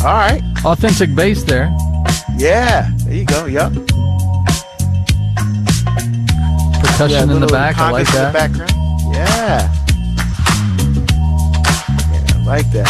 All right. Authentic bass there. Yeah. There you go. Yep. Percussion in the back. I like that. In the background. Yeah. Yeah, I like that.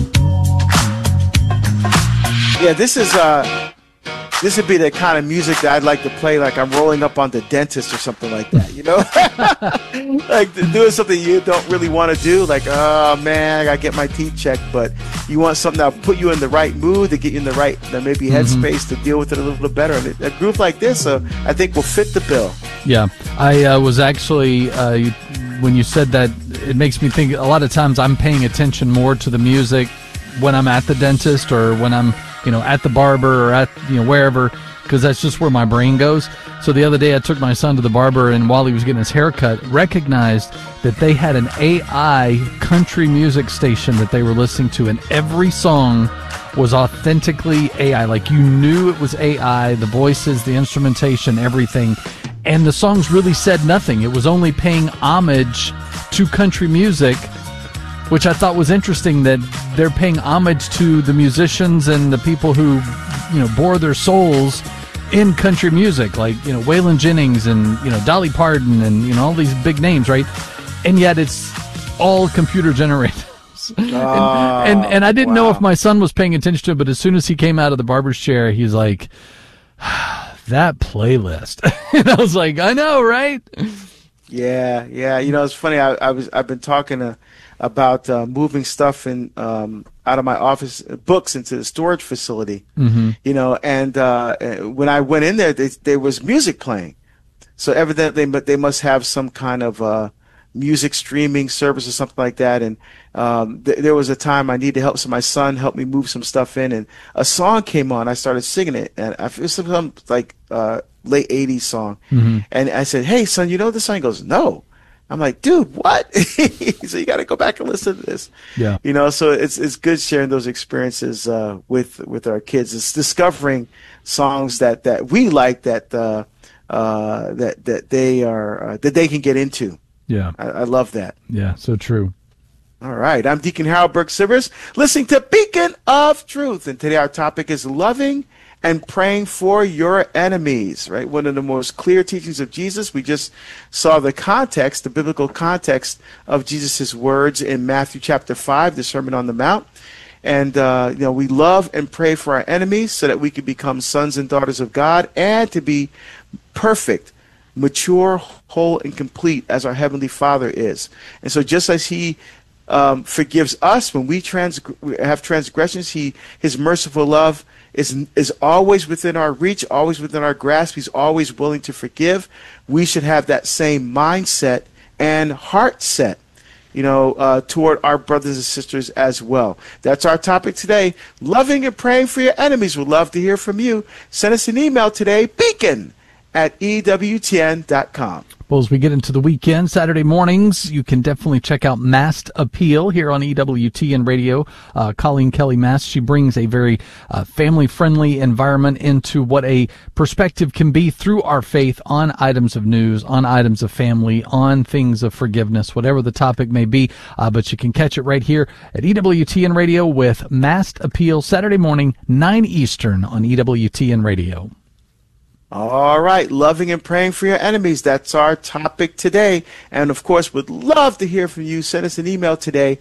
Yeah, this would be the kind of music that I'd like to play like I'm rolling up on The Dentist or something like that, you know? Like doing something you don't really want to do, like, oh man, I gotta get my teeth checked, but you want something that'll put you in the right mood, to get you in the right maybe headspace to deal with it a little bit better. And a group like this, I think, will fit the bill. Yeah, I was actually, when you said that, it makes me think a lot of times I'm paying attention more to the music when I'm at the dentist or when I'm at the barber or at, wherever, because that's just where my brain goes. So the other day I took my son to the barber, and while he was getting his hair cut, recognized that they had an AI country music station that they were listening to, and every song was authentically AI. Like, you knew it was AI, the voices, the instrumentation, everything. And the songs really said nothing. It was only paying homage to country music, which I thought was interesting, that they're paying homage to the musicians and the people who, bore their souls in country music, like, Waylon Jennings and, Dolly Parton and, all these big names, right? And yet it's all computer generated. And I didn't know if my son was paying attention to it, but as soon as he came out of the barber's chair, he's like, that playlist. And I was like, I know, right? Yeah. It's funny. I've been talking about moving stuff in out of my office books into the storage facility. And when I went in there was music playing, so evidently they must have some kind of music streaming service or something like that. And there was a time I needed help, so my son helped me move some stuff in, and a song came on. I started singing it, and it was some like late 80s song. And I said, "Hey son, you know this song?" He goes, "No." I'm like, "Dude, what?" So you got to go back and listen to this. Yeah. So it's good sharing those experiences with our kids. It's discovering songs that we like, that they can get into. Yeah. I love that. Yeah, so true. All right. I'm Deacon Harold Burke-Sivers, listening to Beacon of Truth. And today our topic is loving and praying for your enemies, right? One of the most clear teachings of Jesus. We just saw the context, the biblical context of Jesus' words in Matthew chapter 5, the Sermon on the Mount. And, we love and pray for our enemies so that we can become sons and daughters of God and to be perfect, mature, whole, and complete as our Heavenly Father is. And so just as He forgives us when we have transgressions, His merciful love is always within our reach, always within our grasp. He's always willing to forgive. We should have that same mindset and heart set, toward our brothers and sisters as well. That's our topic today. Loving and praying for your enemies. We'd love to hear from you. Send us an email today, beacon@ewtn.com. Well, as we get into the weekend, Saturday mornings, you can definitely check out Masked Appeal here on EWTN Radio. Colleen Kelly Mast, she brings a very family-friendly environment into what a perspective can be through our faith on items of news, on items of family, on things of forgiveness, whatever the topic may be. But you can catch it right here at EWTN Radio with Masked Appeal, Saturday morning, 9 Eastern on EWTN Radio. All right, loving and praying for your enemies. That's our topic today. And, of course, would love to hear from you. Send us an email today,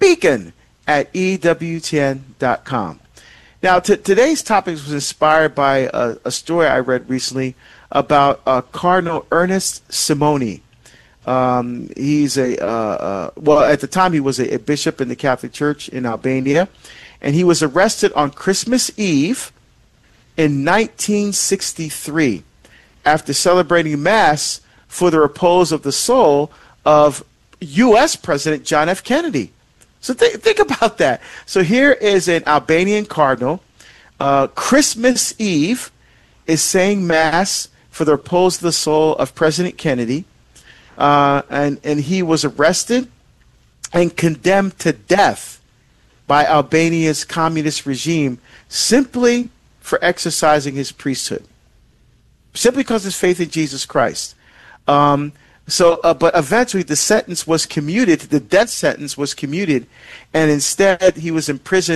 beacon@ewtn.com. Now, today's topic was inspired by a story I read recently about Cardinal Ernest Simoni. He's at the time he was a bishop in the Catholic Church in Albania, and he was arrested on Christmas Eve in 1963 after celebrating Mass for the repose of the soul of U.S. President John F. Kennedy. So think about that. So here is an Albanian cardinal. Christmas Eve is saying Mass for the repose of the soul of President Kennedy. And he was arrested and condemned to death by Albania's communist regime simply for exercising his priesthood, simply because of his faith in Jesus Christ. But eventually the sentence was commuted, the death sentence was commuted, and instead he was imprisoned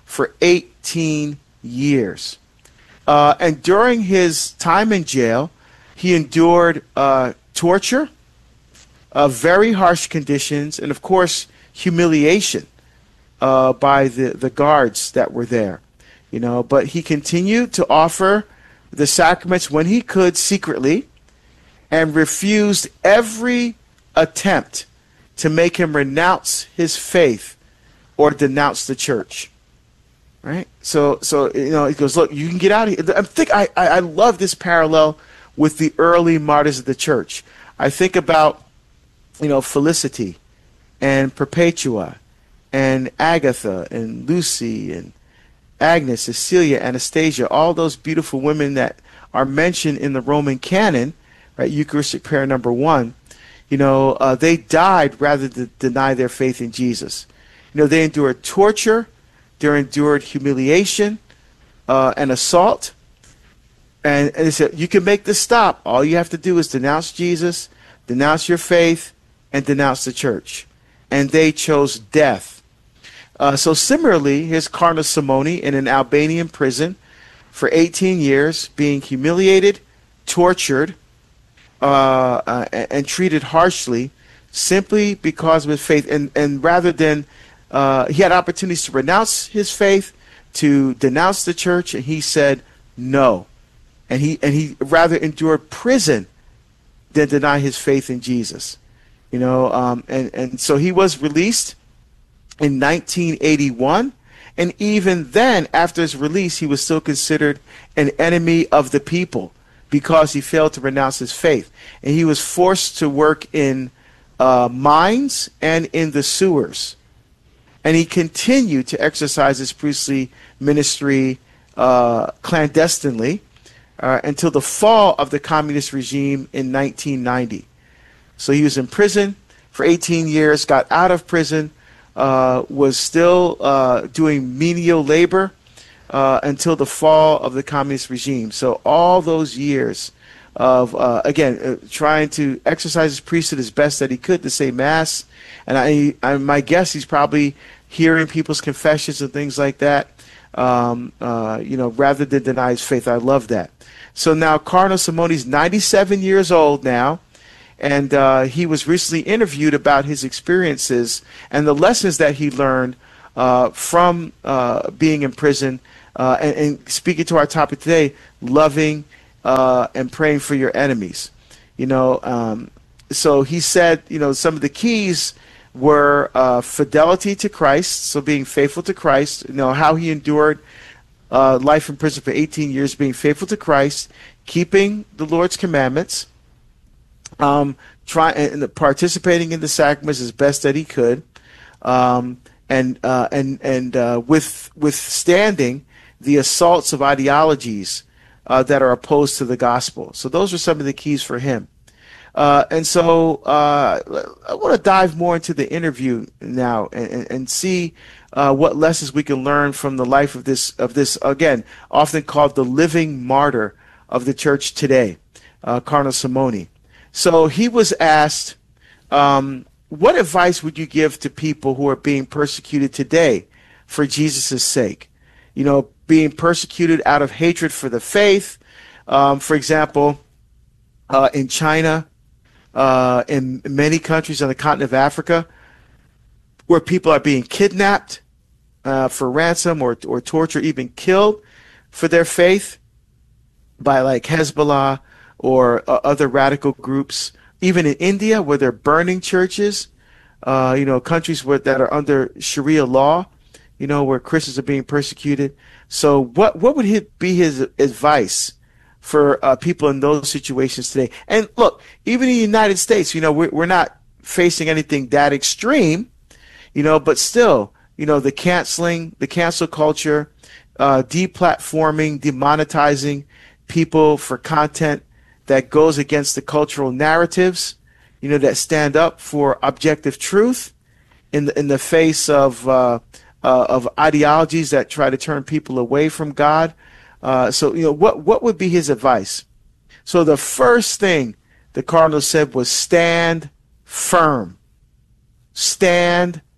for 18 years. And during his time in jail, he endured torture, very harsh conditions, and of course, humiliation by the guards that were there. But he continued to offer the sacraments when he could secretly, and refused every attempt to make him renounce his faith or denounce the church. Right? So he goes, look, you can get out of here. I love this parallel with the early martyrs of the church. I think about, Felicity and Perpetua and Agatha and Lucy and Agnes, Cecilia, Anastasia, all those beautiful women that are mentioned in the Roman canon, right? Eucharistic prayer number 1. They died rather than deny their faith in Jesus. They endured torture, they endured humiliation and assault. And they said, you can make this stop. All you have to do is denounce Jesus, denounce your faith, and denounce the church. And they chose death. So similarly, here's Cardinal Simoni in an Albanian prison for 18 years, being humiliated, tortured, and treated harshly simply because of his faith. And rather than, he had opportunities to renounce his faith, to denounce the church, and he said no. And he rather endured prison than deny his faith in Jesus. And so he was released in 1981. And even then, after his release, he was still considered an enemy of the people because he failed to renounce his faith. And he was forced to work in mines and in the sewers. And he continued to exercise his priestly ministry clandestinely until the fall of the communist regime in 1990. So he was in prison for 18 years, got out of prison, was still doing menial labor until the fall of the communist regime. So all those years of, trying to exercise his priesthood as best that he could to say Mass. And my guess, he's probably hearing people's confessions and things like that, rather than deny his faith. I love that. So now Cardinal Simoni's 97 years old now, and he was recently interviewed about his experiences and the lessons that he learned from being in prison, and speaking to our topic today, loving and praying for your enemies. So he said, some of the keys were fidelity to Christ, so being faithful to Christ, how he endured life in prison for 18 years, being faithful to Christ, keeping the Lord's commandments, participating in the sacraments as best that he could, and withstanding the assaults of ideologies that are opposed to the gospel. So those are some of the keys for him. And so I want to dive more into the interview now and see what lessons we can learn from the life of this again, often called the living martyr of the church today, Cardinal Simoni. So he was asked, what advice would you give to people who are being persecuted today for Jesus' sake? Being persecuted out of hatred for the faith. For example, in China, in many countries on the continent of Africa, where people are being kidnapped for ransom or torture, even killed for their faith by like Hezbollah or other radical groups. Even in India, where they're burning churches, countries that are under Sharia law, where Christians are being persecuted. So what would be his advice for people in those situations today? And look, even in the United States, we're not facing anything that extreme, but still, the cancel culture, deplatforming, demonetizing people for content that goes against the cultural narratives, that stand up for objective truth in the face of ideologies that try to turn people away from God. So what would be his advice? So the first thing the Cardinal said was stand firm. Stand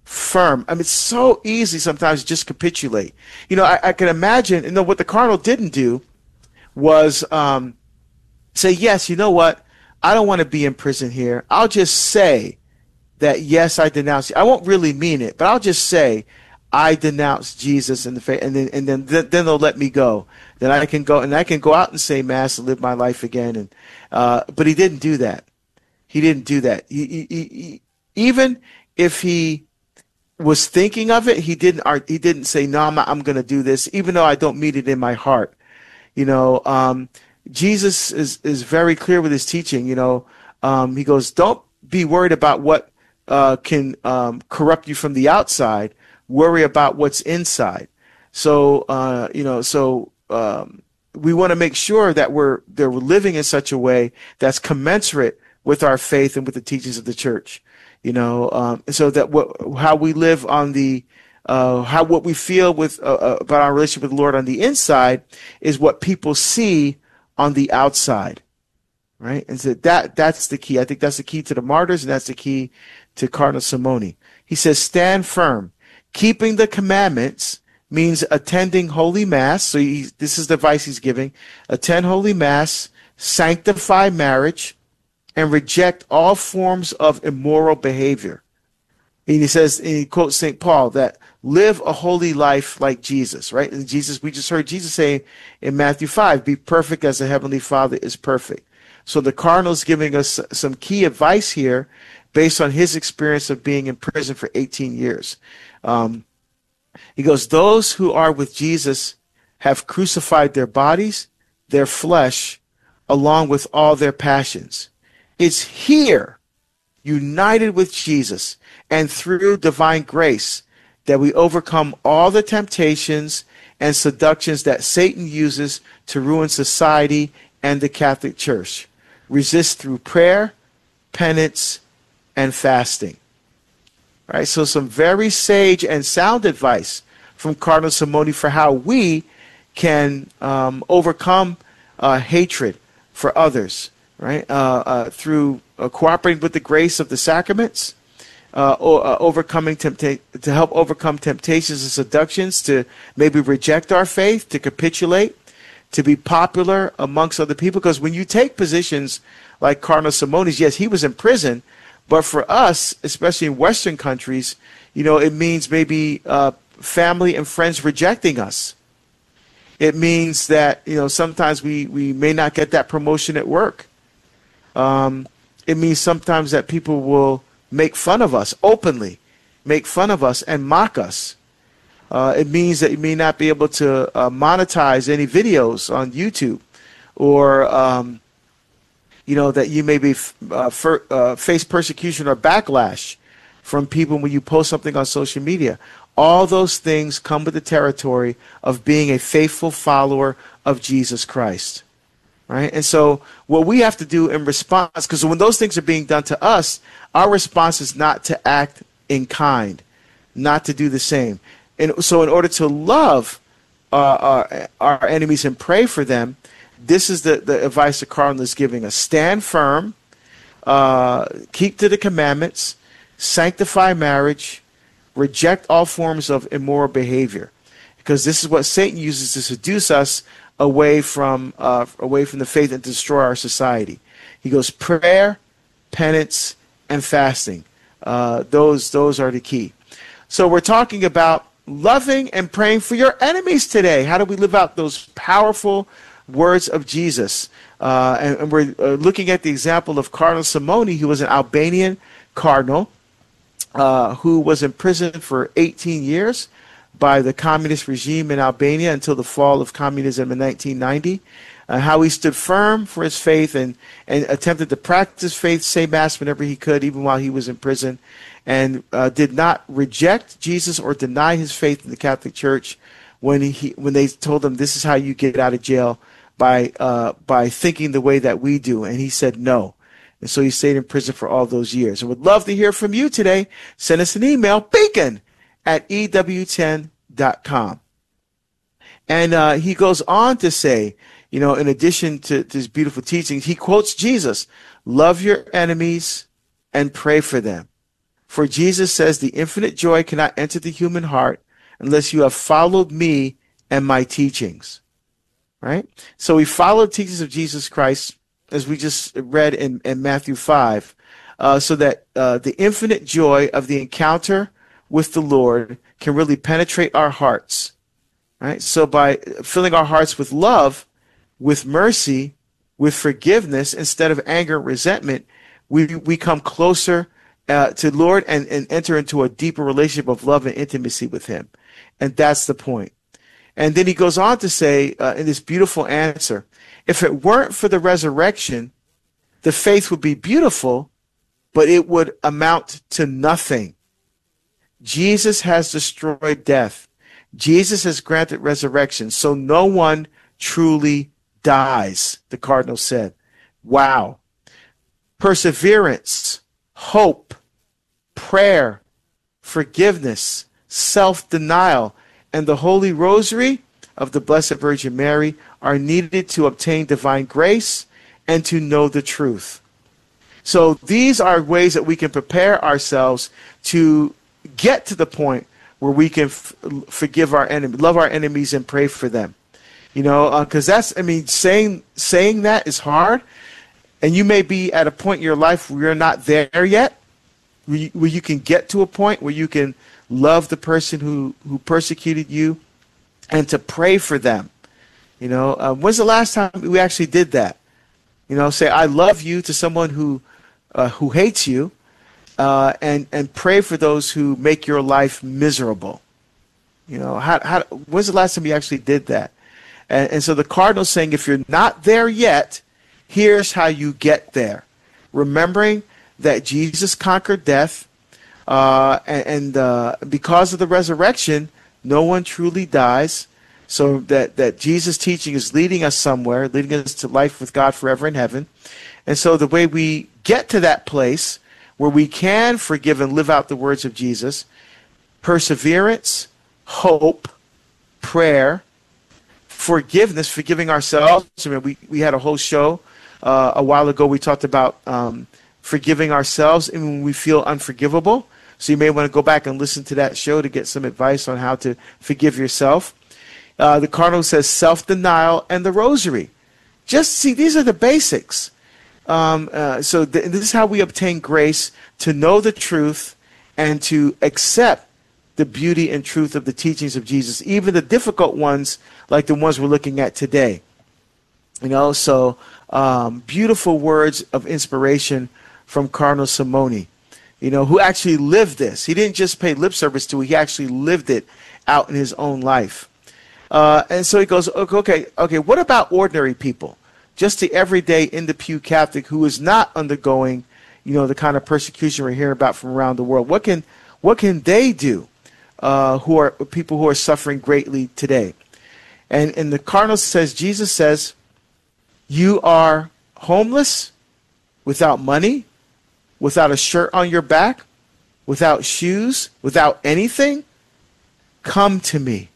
firm. I mean, it's so easy sometimes to just capitulate. I can imagine, what the cardinal didn't do was say, yes, you know what? I don't want to be in prison here. I'll just say that, yes, I denounce you. I won't really mean it, but I'll just say I denounce Jesus in the faith, and then they'll let me go. Then I can go out and say mass and live my life again. And but he didn't do that. He didn't do that. He even if he was thinking of it, he didn't say, no, I'm going to do this, even though I don't mean it in my heart. Jesus is very clear with his teaching. He goes, don't be worried about what can corrupt you from the outside. Worry about what's inside. So we want to make sure that we're living in such a way that's commensurate with our faith and with the teachings of the church. So that how we live on the what we feel with about our relationship with the Lord on the inside is what people see on the outside, right? And so that's the key. I think that's the key to the martyrs, and that's the key to Cardinal Simoni. He says, stand firm. Keeping the commandments means attending Holy Mass. So this is the advice he's giving. Attend Holy Mass, sanctify marriage, and reject all forms of immoral behavior. And he says, and he quotes St. Paul, that live a holy life like Jesus, right? And we just heard Jesus say in Matthew 5, be perfect as the Heavenly Father is perfect. So the cardinal's giving us some key advice here based on his experience of being in prison for 18 years. He goes, those who are with Jesus have crucified their bodies, their flesh, along with all their passions. It's here, united with Jesus and through divine grace, that we overcome all the temptations and seductions that Satan uses to ruin society and the Catholic Church. Resist through prayer, penance, and fasting. All right, so some very sage and sound advice from Cardinal Simoni for how we can overcome hatred for others, right? Through cooperating with the grace of the sacraments, overcoming to help overcome temptations and seductions, to maybe reject our faith, to capitulate, to be popular amongst other people. Because when you take positions like Cardinal Simoni's, yes, he was in prison, but for us, especially in Western countries, it means maybe family and friends rejecting us. It means that, sometimes we may not get that promotion at work. It means sometimes that people will make fun of us, openly make fun of us and mock us. It means that you may not be able to monetize any videos on YouTube, or that you may be face persecution or backlash from people when you post something on social media. All those things come with the territory of being a faithful follower of Jesus Christ, right? And so what we have to do in response, because when those things are being done to us, our response is not to act in kind, not to do the same. And so in order to love our enemies and pray for them, this is the advice the Cardinal is giving us. Stand firm, keep to the commandments, sanctify marriage, reject all forms of immoral behavior, because this is what Satan uses to seduce us away from the faith and to destroy our society. He goes, prayer, penance, and fasting. Those are the key. So we're talking about loving and praying for your enemies today. How do we live out those powerful words of Jesus? And we're looking at the example of Cardinal Simoni, who was an Albanian cardinal who was imprisoned for 18 years by the communist regime in Albania until the fall of communism in 1990. How he stood firm for his faith and attempted to practice faith, say Mass whenever he could, even while he was in prison, and did not reject Jesus or deny his faith in the Catholic Church when they told him, this is how you get out of jail, by thinking the way that we do. And he said no. And so he stayed in prison for all those years. I would love to hear from you today. Send us an email, beacon@ew10.com. And he goes on to say, in addition to his beautiful teachings, he quotes Jesus, love your enemies and pray for them. For Jesus says the infinite joy cannot enter the human heart unless you have followed me and my teachings. Right? So we follow the teachings of Jesus Christ, as we just read in Matthew 5, so that the infinite joy of the encounter with the Lord can really penetrate our hearts. Right? So by filling our hearts with love, with mercy, with forgiveness, instead of anger and resentment, we come closer to the Lord and enter into a deeper relationship of love and intimacy with him. And that's the point. And then he goes on to say in this beautiful answer, if it weren't for the resurrection, the faith would be beautiful, but it would amount to nothing. Jesus has destroyed death. Jesus has granted resurrection, so no one truly dies, the cardinal said. Wow. Perseverance, hope, prayer, forgiveness, self-denial, and the Holy Rosary of the Blessed Virgin Mary are needed to obtain divine grace and to know the truth. So these are ways that we can prepare ourselves to get to the point where we can forgive our enemies, love our enemies, and pray for them. You know, because saying that is hard, and you may be at a point in your life where you're not there yet, where you can get to a point where you can love the person who persecuted you and to pray for them. You know, when's the last time we actually did that? You know, say, I love you to someone who hates you, and pray for those who make your life miserable. You know, when's the last time you actually did that? And so the cardinal's saying, if you're not there yet, here's how you get there. Remembering that Jesus conquered death, and because of the resurrection, no one truly dies. So that Jesus' teaching is leading us somewhere, leading us to life with God forever in heaven. And so the way we get to that place where we can forgive and live out the words of Jesus, perseverance, hope, prayer, forgiveness, forgiving ourselves. I mean, we had a whole show a while ago. We talked about forgiving ourselves and when we feel unforgivable. So you may want to go back and listen to that show to get some advice on how to forgive yourself. The cardinal says self-denial and the rosary. Just see, these are the basics. This is how we obtain grace to know the truth and to accept the beauty and truth of the teachings of Jesus, even the difficult ones like the ones we're looking at today. You know, so beautiful words of inspiration from Cardinal Simone, you know, who actually lived this. He didn't just pay lip service to it, he actually lived it out in his own life. And so he goes, okay, what about ordinary people? Just the everyday in the pew Catholic who is not undergoing, you know, the kind of persecution we're hearing about from around the world. What can they do? Who are people who are suffering greatly today? And the cardinal says, Jesus says, you are homeless, without money, without a shirt on your back, without shoes, without anything. Come to me.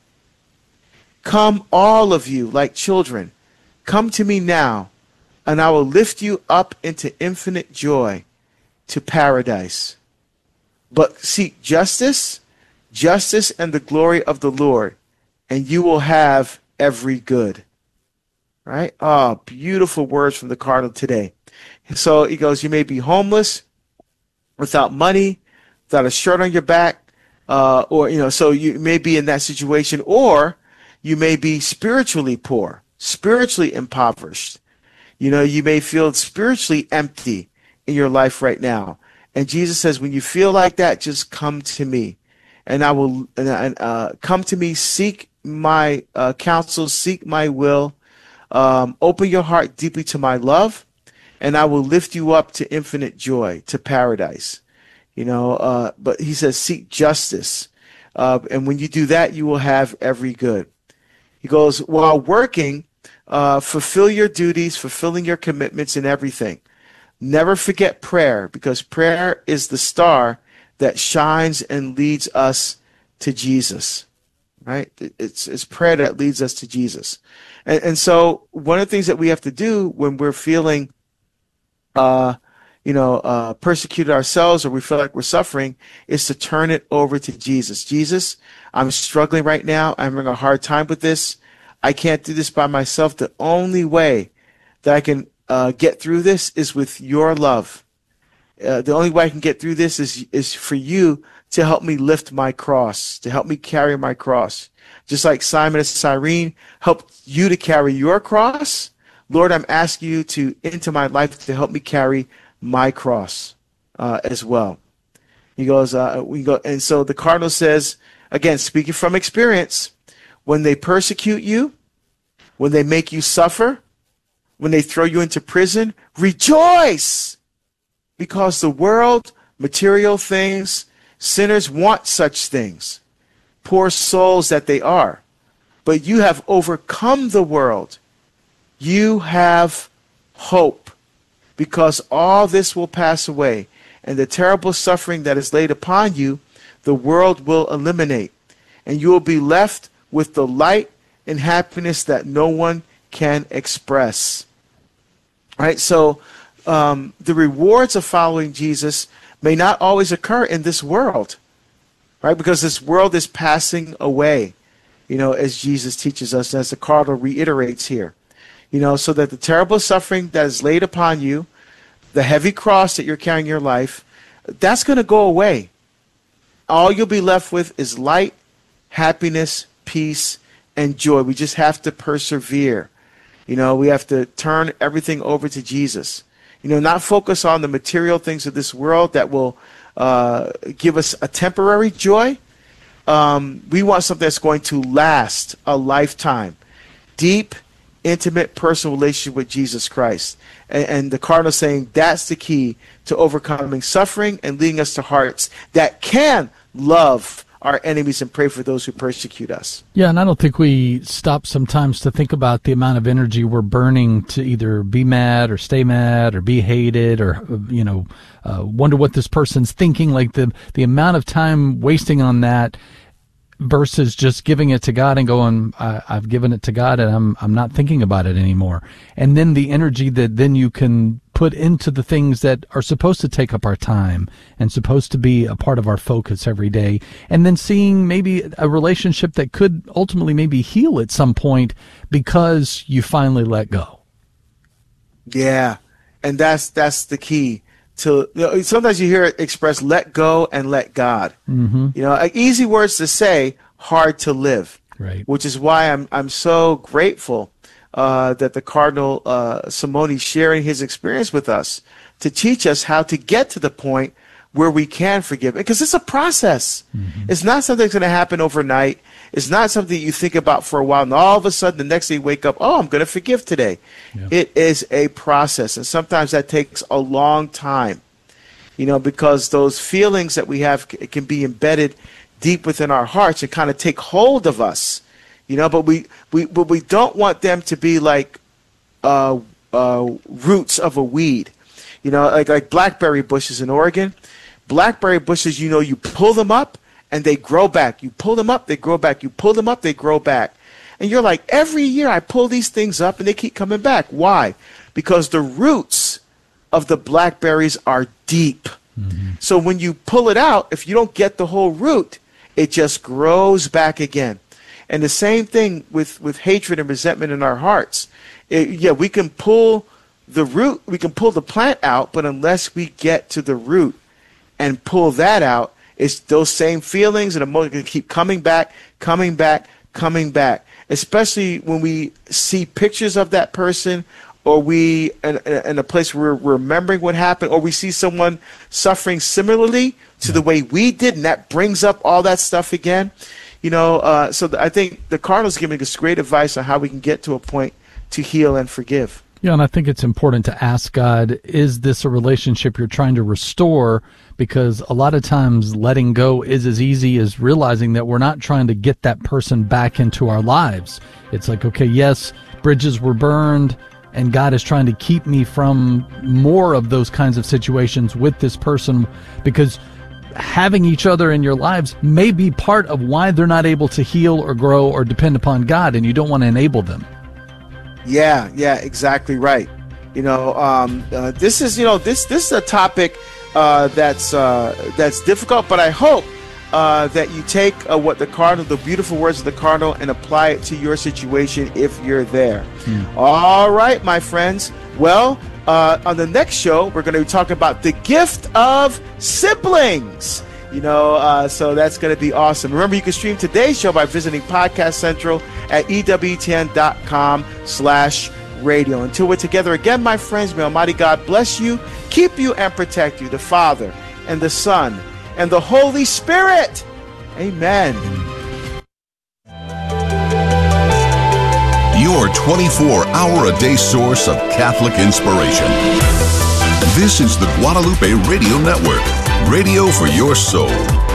Come, all of you, like children. Come to me now, and I will lift you up into infinite joy, to paradise. But seek justice and the glory of the Lord, and you will have every good. Right? Oh, beautiful words from the cardinal today. So he goes, you may be homeless, without money, without a shirt on your back, or, you know, so you may be in that situation, or you may be spiritually poor, spiritually impoverished. You know, you may feel spiritually empty in your life right now. And Jesus says, when you feel like that, just come to me. And I will come to me, seek my counsel, seek my will, open your heart deeply to my love, and I will lift you up to infinite joy, to paradise. You know, but he says, seek justice. And when you do that, you will have every good. He goes, while working, fulfill your duties, fulfilling your commitments in everything. Never forget prayer, because prayer is the star that shines and leads us to Jesus. Right? It's prayer that leads us to Jesus. And so one of the things that we have to do when we're feeling, persecuted ourselves or we feel like we're suffering, is to turn it over to Jesus. Jesus, I'm struggling right now. I'm having a hard time with this. I can't do this by myself. The only way that I can get through this is with your love. The only way I can get through this is for you to help me lift my cross, to help me carry my cross. Just like Simon and Cyrene helped you to carry your cross, Lord, I'm asking you into my life to help me carry my cross as well. He goes, and so the cardinal says, again, speaking from experience, when they persecute you, when they make you suffer, when they throw you into prison, rejoice, because the world, material things, sinners want such things, poor souls that they are. But you have overcome the world. You have hope, because all this will pass away, and the terrible suffering that is laid upon you, the world will eliminate, and you will be left with the light and happiness that no one can express. Right? So the rewards of following Jesus may not always occur in this world, right? Because this world is passing away, as Jesus teaches us, as the cardinal reiterates here. So that the terrible suffering that is laid upon you, the heavy cross that you're carrying in your life, that's going to go away. All you'll be left with is light, happiness, peace, and joy. We just have to persevere. We have to turn everything over to Jesus. Not focus on the material things of this world that will give us a temporary joy. We want something that's going to last a lifetime. Deep, intimate, personal relationship with Jesus Christ. And the cardinal saying that's the key to overcoming suffering and leading us to hearts that can love our enemies and pray for those who persecute us. Yeah, and I don't think we stop sometimes to think about the amount of energy we're burning to either be mad or stay mad or be hated or, wonder what this person's thinking, like the amount of time wasting on that versus just giving it to God and going, I've given it to God and I'm not thinking about it anymore. And then the energy that then you can put into the things that are supposed to take up our time and supposed to be a part of our focus every day. And then seeing maybe a relationship that could ultimately maybe heal at some point because you finally let go. Yeah. And that's the key. Sometimes you hear it expressed, let go and let God. Mm-hmm. Easy words to say, hard to live. Right. Which is why I'm so grateful that the Cardinal Simone is sharing his experience with us to teach us how to get to the point where we can forgive. Because it's a process. Mm-hmm. It's not something that's going to happen overnight. It's not something you think about for a while, and all of a sudden the next day you wake up, I'm going to forgive today. Yeah. It is a process, and sometimes that takes a long time, because those feelings that we have can be embedded deep within our hearts and kind of take hold of us, but we don't want them to be like roots of a weed, like blackberry bushes in Oregon. Blackberry bushes, you pull them up, and they grow back. You pull them up, they grow back. You pull them up, they grow back. And you're like, every year I pull these things up and they keep coming back. Why? Because the roots of the blackberries are deep. Mm-hmm. So when you pull it out, if you don't get the whole root, it just grows back again. And the same thing with hatred and resentment in our hearts. We can pull the root, we can pull the plant out, but unless we get to the root and pull that out, it's those same feelings and emotions keep coming back, especially when we see pictures of that person, or we in a place where we're remembering what happened, or we see someone suffering similarly to the way we did, and that brings up all that stuff again. So I think the Cardinal's giving us great advice on how we can get to a point to heal and forgive. Yeah, and I think it's important to ask God, is this a relationship you're trying to restore? Because a lot of times letting go is as easy as realizing that we're not trying to get that person back into our lives. It's like, okay, yes, bridges were burned, and God is trying to keep me from more of those kinds of situations with this person, because having each other in your lives may be part of why they're not able to heal or grow or depend upon God, and you don't want to enable them. Yeah, exactly right. This is this is a topic that's difficult, but I hope that you take the beautiful words of the Cardinal, and apply it to your situation if you're there. All right, my friends. Well, on the next show, we're going to be talking about the gift of siblings. So that's going to be awesome. Remember, you can stream today's show by visiting Podcast Central at EWTN.com/radio. Until we're together again, my friends, may Almighty God bless you, keep you, and protect you, the Father and the Son and the Holy Spirit. Amen. Your 24-hour-a-day source of Catholic inspiration. This is the Guadalupe Radio Network, radio for your soul.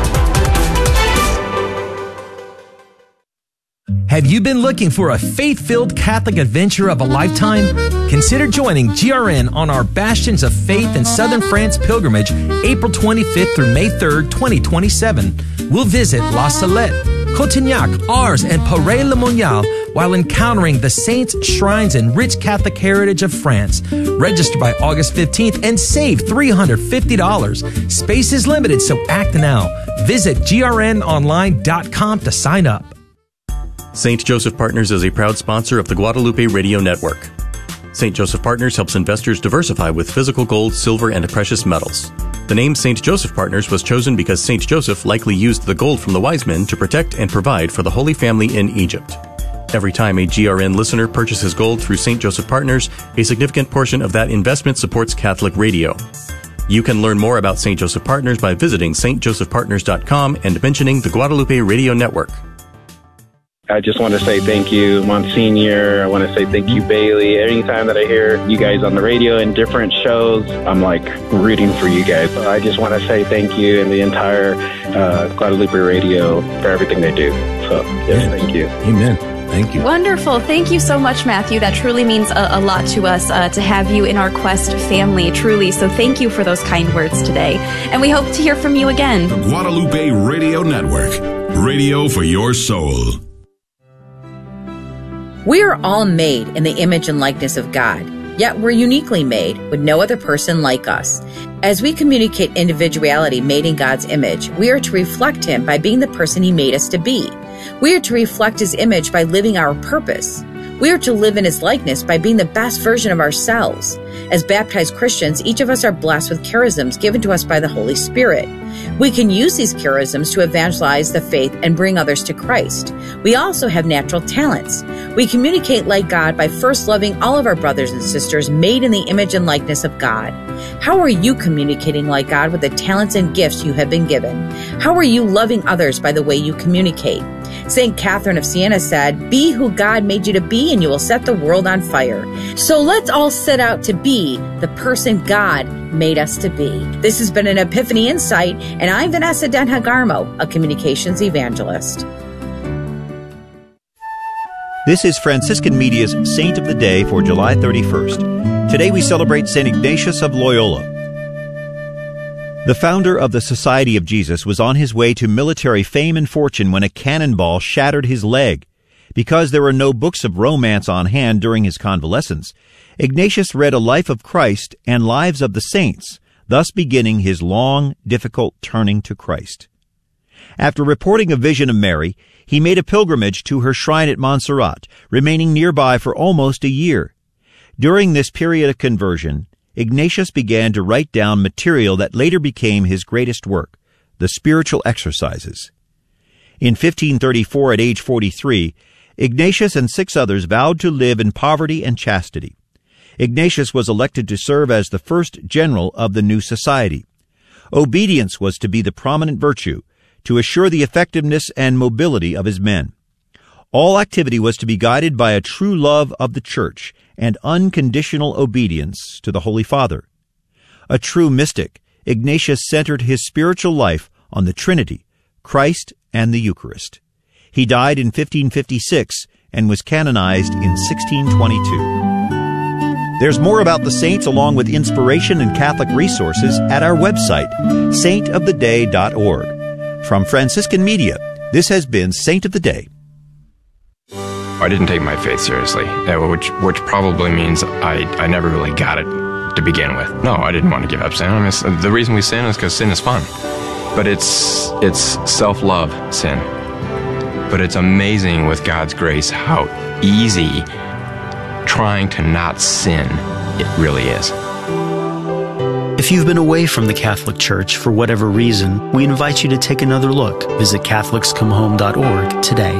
Have you been looking for a faith-filled Catholic adventure of a lifetime? Consider joining GRN on our Bastions of Faith in Southern France pilgrimage, April 25th through May 3rd, 2027. We'll visit La Salette, Cotignac, Ars, and Paray-le-Monial while encountering the saints, shrines, and rich Catholic heritage of France. Register by August 15th and save $350. Space is limited, so act now. Visit grnonline.com to sign up. St. Joseph Partners is a proud sponsor of the Guadalupe Radio Network. St. Joseph Partners helps investors diversify with physical gold, silver, and precious metals. The name St. Joseph Partners was chosen because St. Joseph likely used the gold from the wise men to protect and provide for the Holy Family in Egypt. Every time a GRN listener purchases gold through St. Joseph Partners, a significant portion of that investment supports Catholic radio. You can learn more about St. Joseph Partners by visiting stjosephpartners.com and mentioning the Guadalupe Radio Network. I just want to say thank you, Monsignor. I want to say thank you, Bailey. Anytime that I hear you guys on the radio in different shows, I'm like rooting for you guys. I just want to say thank you and the entire Guadalupe Radio for everything they do. So, yes, thank you. Amen. Thank you. Wonderful. Thank you so much, Matthew. That truly means a lot to us to have you in our Quest family, truly. So thank you for those kind words today. And we hope to hear from you again. The Guadalupe Radio Network, radio for your soul. We are all made in the image and likeness of God, yet we're uniquely made with no other person like us. As we communicate individuality made in God's image, we are to reflect Him by being the person He made us to be. We are to reflect His image by living our purpose. We are to live in His likeness by being the best version of ourselves. As baptized Christians, each of us are blessed with charisms given to us by the Holy Spirit. We can use these charisms to evangelize the faith and bring others to Christ. We also have natural talents. We communicate like God by first loving all of our brothers and sisters made in the image and likeness of God. How are you communicating like God with the talents and gifts you have been given? How are you loving others by the way you communicate? St. Catherine of Siena said, "Be who God made you to be and you will set the world on fire." So let's all set out to be the person God made us to be. This has been an Epiphany Insight, and I'm Vanessa Denhagarmo, a communications evangelist. This is Franciscan Media's Saint of the Day for July 31st. Today we celebrate St. Ignatius of Loyola. The founder of the Society of Jesus was on his way to military fame and fortune when a cannonball shattered his leg. Because there were no books of romance on hand during his convalescence, Ignatius read a life of Christ and lives of the saints, thus beginning his long, difficult turning to Christ. After reporting a vision of Mary, he made a pilgrimage to her shrine at Montserrat, remaining nearby for almost a year. During this period of conversion, Ignatius began to write down material that later became his greatest work, the Spiritual Exercises. In 1534, at age 43, Ignatius and 6 others vowed to live in poverty and chastity. Ignatius was elected to serve as the first general of the new society. Obedience was to be the prominent virtue, to assure the effectiveness and mobility of his men. All activity was to be guided by a true love of the Church and unconditional obedience to the Holy Father. A true mystic, Ignatius centered his spiritual life on the Trinity, Christ, and the Eucharist. He died in 1556 and was canonized in 1622. There's more about the saints along with inspiration and Catholic resources at our website, saintoftheday.org. From Franciscan Media, this has been Saint of the Day. I didn't take my faith seriously, which probably means I never really got it to begin with. No, I didn't want to give up sin. The reason we sin is because sin is fun. But it's self-love sin. But it's amazing with God's grace how easy trying to not sin it really is. If you've been away from the Catholic Church for whatever reason, we invite you to take another look. Visit CatholicsComeHome.org today.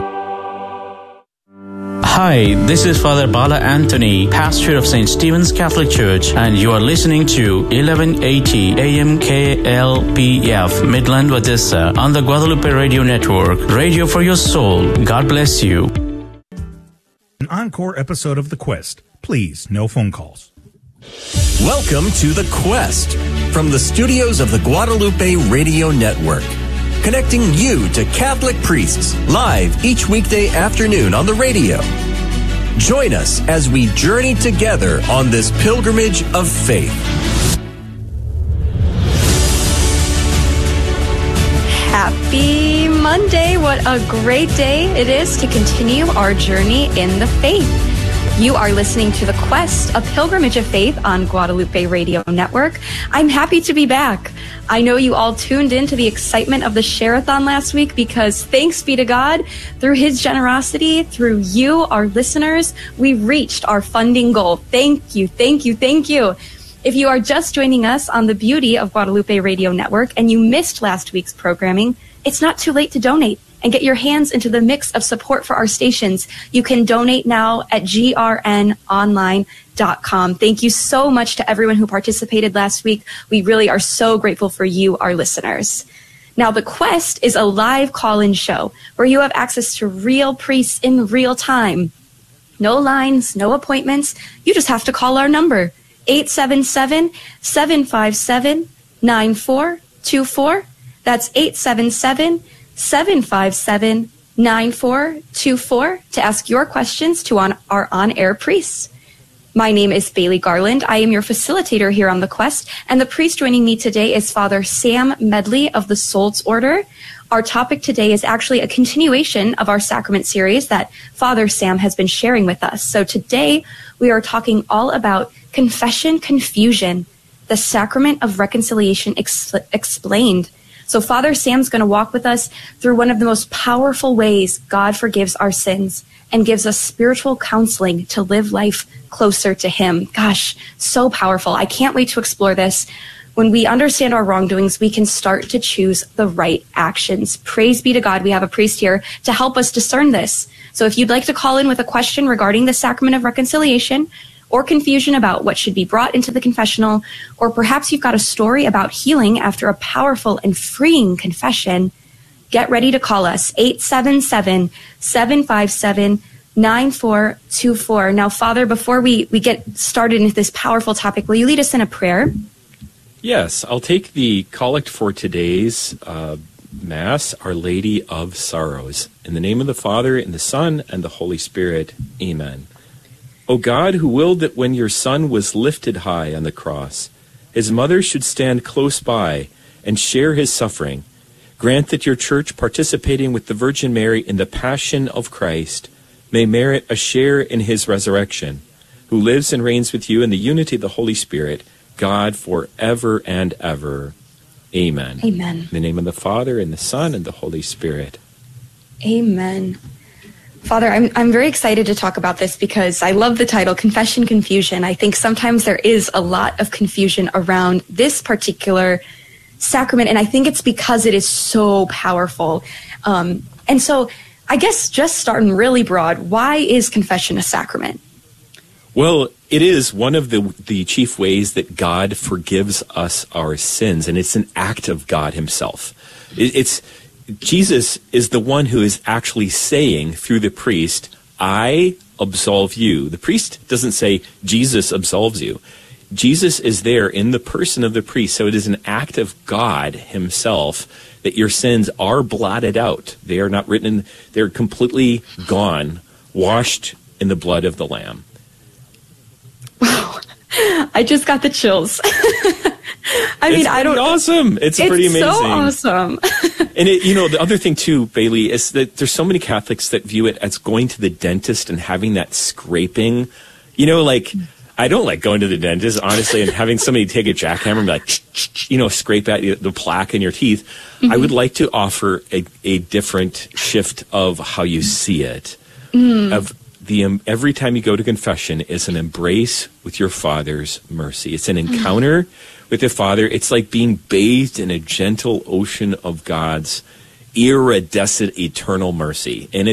Hi, this is Father Bala Anthony, pastor of St. Stephen's Catholic Church, and you are listening to 1180 AM KLPF, Midland, Odessa, on the Guadalupe Radio Network. Radio for your soul. God bless you. An encore episode of The Quest. Please, no phone calls. Welcome to The Quest from the studios of the Guadalupe Radio Network, connecting you to Catholic priests live each weekday afternoon on the radio. Join us as we journey together on this pilgrimage of faith. Happy Monday. What a great day it is to continue our journey in the faith. You are listening to The Quest, a pilgrimage of faith on Guadalupe Radio Network. I'm happy to be back. I know you all tuned into the excitement of the Share-a-thon last week because thanks be to God, through His generosity, through you, our listeners, we reached our funding goal. Thank you, thank you, thank you. If you are just joining us on the beauty of Guadalupe Radio Network and you missed last week's programming, it's not too late to donate and get your hands into the mix of support for our stations. You can donate now at grnonline.com. Thank you so much to everyone who participated last week. We really are so grateful for you, our listeners. Now, The Quest is a live call-in show where you have access to real priests in real time. No lines, no appointments. You just have to call our number, 877-757-9424. That's 877-757-9424 to ask your questions to our on-air priests. My name is Bailey Garland. I am your facilitator here on The Quest, and the priest joining me today is Father Sam Medley of the Solds Order. Our topic today is actually a continuation of our sacrament series that Father Sam has been sharing with us. So today we are talking all about confession confusion, the sacrament of reconciliation explained. So Father Sam's going to walk with us through one of the most powerful ways God forgives our sins and gives us spiritual counseling to live life closer to Him. Gosh, so powerful. I can't wait to explore this. When we understand our wrongdoings, we can start to choose the right actions. Praise be to God. We have a priest here to help us discern this. So if you'd like to call in with a question regarding the sacrament of reconciliation, or confusion about what should be brought into the confessional, or perhaps you've got a story about healing after a powerful and freeing confession, get ready to call us, 877-757-9424. Now, Father, before we get started into this powerful topic, will you lead us in a prayer? Yes, I'll take the collect for today's Mass, Our Lady of Sorrows. In the name of the Father, and the Son, and the Holy Spirit. Amen. O God, who willed that when your Son was lifted high on the cross, His mother should stand close by and share His suffering, grant that your Church, participating with the Virgin Mary in the Passion of Christ, may merit a share in His resurrection, who lives and reigns with you in the unity of the Holy Spirit, God, forever and ever. Amen. Amen. In the name of the Father, and the Son, and the Holy Spirit. Amen. Father, I'm very excited to talk about this because I love the title, Confession Confusion. I think sometimes there is a lot of confusion around this particular sacrament, and I think it's because it is so powerful. And so I guess just starting really broad, why is confession a sacrament? Well, it is one of the chief ways that God forgives us our sins, and it's an act of God Himself. Jesus is the one who is actually saying through the priest, I absolve you. The priest doesn't say Jesus absolves you. Jesus is there in the person of the priest. So it is an act of God Himself that your sins are blotted out. They are not written, they're completely gone, washed in the blood of the Lamb. Wow. I just got the chills. I mean, I don't. Awesome! It's pretty amazing. So awesome. And the other thing too, Bailey, is that there's so many Catholics that view it as going to the dentist and having that scraping. I don't like going to the dentist, honestly, and having somebody take a jackhammer and be like, scrape at the plaque in your teeth. Mm-hmm. I would like to offer a different shift of how you see it. Every time you go to confession is an embrace with your Father's mercy. It's an encounter with your Father. It's like being bathed in a gentle ocean of God's iridescent eternal mercy. And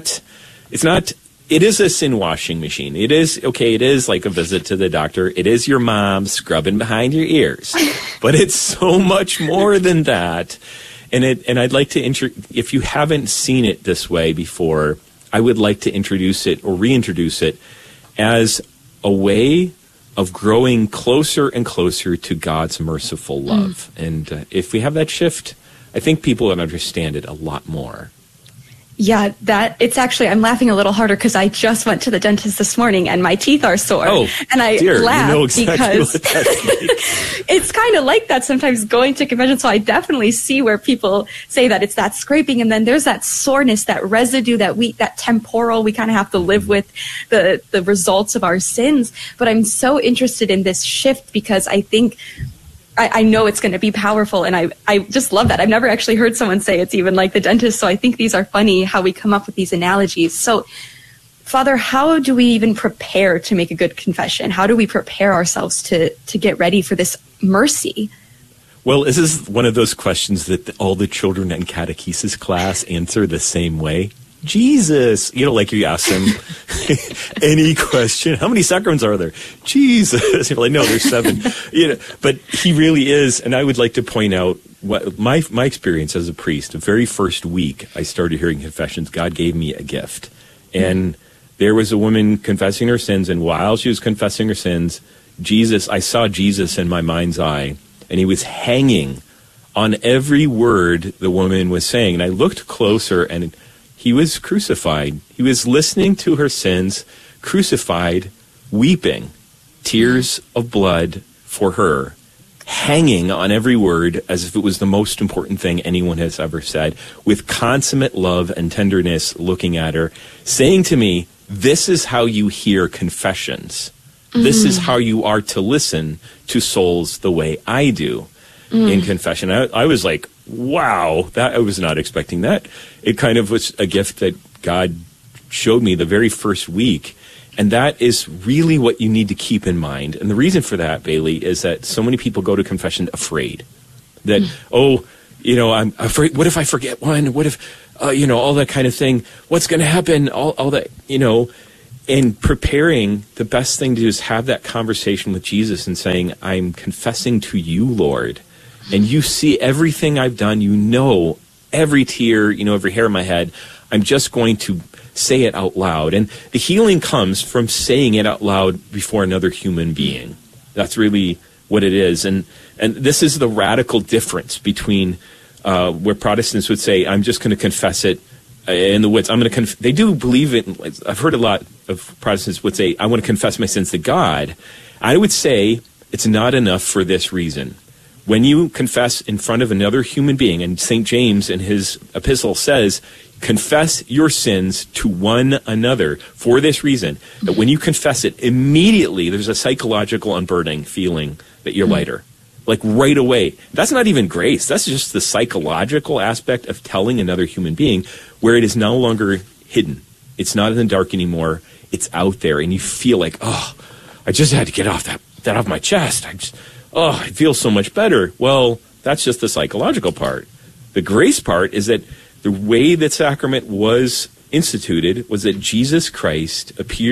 it is a sin washing machine. It is like a visit to the doctor. It is your mom scrubbing behind your ears. But it's so much more than that. And I'd like to if you haven't seen it this way before, I would like to introduce it or reintroduce it as a way of growing closer and closer to God's merciful love. And if we have that shift, I think people would understand it a lot more. Yeah, it's actually, I'm laughing a little harder because I just went to the dentist this morning and my teeth are sore. Oh, and I dear, laugh exactly because it's kind of like that sometimes going to confession. So I definitely see where people say that it's that scraping, and then there's that soreness, that residue, that temporal, we kind of have to live with the results of our sins. But I'm so interested in this shift because I think I know it's going to be powerful, and I just love that. I've never actually heard someone say it's even like the dentist, so I think these are funny how we come up with these analogies. So, Father, how do we even prepare to make a good confession? How do we prepare ourselves to get ready for this mercy? Well, this is one of those questions that all the children in catechesis class answer the same way. Jesus, like you ask them any question. How many sacraments are there? Jesus. You're like, no, there's 7. But he really is. And I would like to point out what my experience as a priest. The very first week I started hearing confessions, God gave me a gift. And there was a woman confessing her sins. And while she was confessing her sins, I saw Jesus in my mind's eye. And he was hanging on every word the woman was saying. And I looked closer, and he was crucified. He was listening to her sins, crucified, weeping, tears of blood for her, hanging on every word as if it was the most important thing anyone has ever said, with consummate love and tenderness looking at her, saying to me, this is how you hear confessions. This is how you are to listen to souls the way I do in confession. I was like, wow, I was not expecting that. It kind of was a gift that God showed me the very first week. And that is really what you need to keep in mind. And the reason for that, Bailey, is that so many people go to confession afraid. That, I'm afraid, what if I forget one? What if, all that kind of thing. What's going to happen? All that, And preparing, the best thing to do is have that conversation with Jesus and saying, I'm confessing to you, Lord. And you see everything I've done. You know every tear, every hair in my head. I'm just going to say it out loud. And the healing comes from saying it out loud before another human being. That's really what it is. And this is the radical difference between where Protestants would say, I'm just going to confess it in the woods. They do believe it. I've heard a lot of Protestants would say, I want to confess my sins to God. I would say it's not enough for this reason. When you confess in front of another human being, and St. James in his epistle says, confess your sins to one another for this reason, that when you confess it, immediately there's a psychological unburdening feeling that you're lighter. Like right away. That's not even grace. That's just the psychological aspect of telling another human being where it is no longer hidden. It's not in the dark anymore. It's out there, and you feel like, I just had to get that off my chest. I feel so much better. Well, that's just the psychological part. The grace part is that the way that sacrament was instituted was that Jesus Christ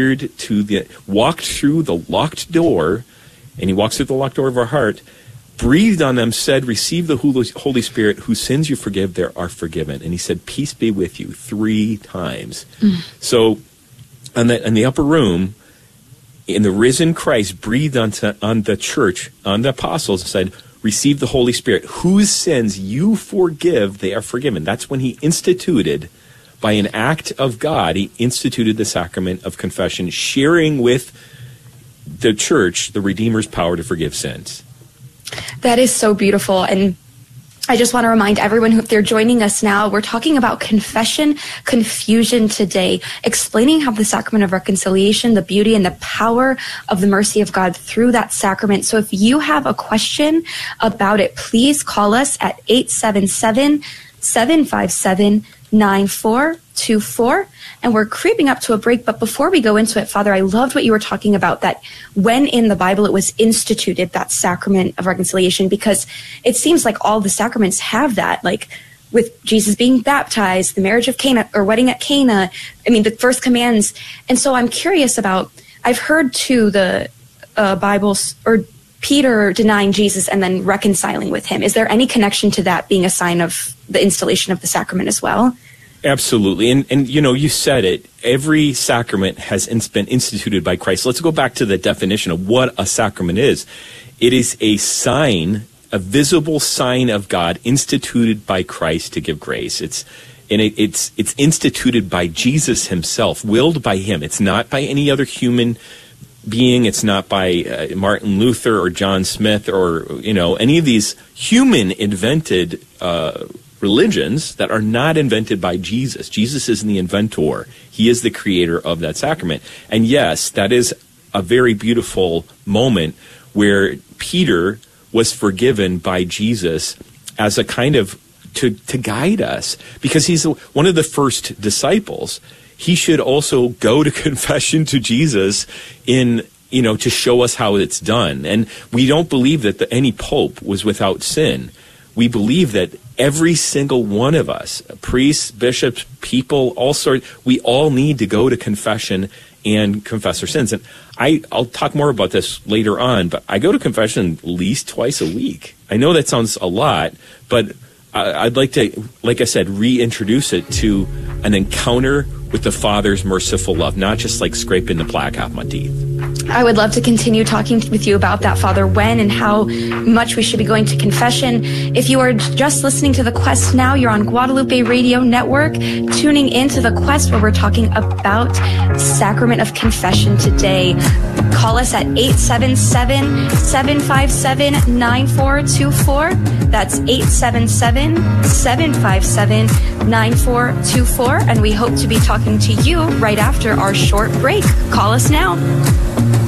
walked through the locked door, and he walks through the locked door of our heart, breathed on them, said, receive the Holy Spirit, whose sins you forgive, they are forgiven. And he said, peace be with you 3 times. So in the upper room, in the risen Christ breathed on the church, on the apostles, and said, receive the Holy Spirit, whose sins you forgive, they are forgiven. That's when he instituted, by an act of God, he instituted the sacrament of confession, sharing with the church the Redeemer's power to forgive sins. That is so beautiful. And I just want to remind everyone who, if they're joining us now, we're talking about confession confusion today, explaining how the sacrament of reconciliation, the beauty and the power of the mercy of God through that sacrament. So if you have a question about it, please call us at 877-757-9424. And we're creeping up to a break. But before we go into it, Father, I loved what you were talking about, that when in the Bible it was instituted, that sacrament of reconciliation, because it seems like all the sacraments have that, like with Jesus being baptized, the marriage of Cana or wedding at Cana, the first commands. And so I'm curious about, I've heard too the Bibles or Peter denying Jesus and then reconciling with him. Is there any connection to that being a sign of the installation of the sacrament as well? Absolutely. And you said it. Every sacrament has been instituted by Christ. Let's go back to the definition of what a sacrament is. It is a sign, a visible sign of God instituted by Christ to give grace. It's instituted by Jesus himself, willed by him. It's not by any other human being. It's not by Martin Luther or John Smith or, any of these human invented religions that are not invented by Jesus. Jesus isn't the inventor. He is the creator of that sacrament. And yes, that is a very beautiful moment where Peter was forgiven by Jesus as a kind of to guide us, because he's one of the first disciples. He should also go to confession to Jesus to show us how it's done. And we don't believe that any pope was without sin. We believe that every single one of us, priests, bishops, people, all sorts, we all need to go to confession and confess our sins. And I'll talk more about this later on, but I go to confession at least twice a week. I know that sounds a lot, but I'd like to, like I said, reintroduce it to an encounter with the Father's merciful love, not just like scraping the plaque off my teeth. I would love to continue talking with you about that, Father, when and how much we should be going to confession. If you are just listening to The Quest now, you're on Guadalupe Radio Network, tuning into The Quest, where we're talking about Sacrament of Confession today. Call us at 877-757-9424. That's 877-757-9424. And we hope to be talking to you right after our short break. Call us now.